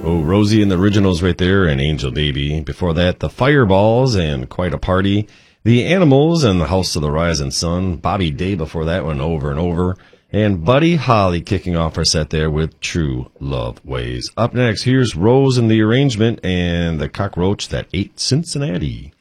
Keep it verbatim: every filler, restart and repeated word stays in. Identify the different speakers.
Speaker 1: Oh, Rosie and the Originals right there, and Angel Baby. Before that, the Fireballs and Quite a Party. The Animals and the House of the Rising Sun. Bobby Day before that one, Over and Over. And Buddy Holly kicking off our set there with True Love Ways. Up next, here's Rose and the Arrangement and the Cockroach that ate Cincinnati.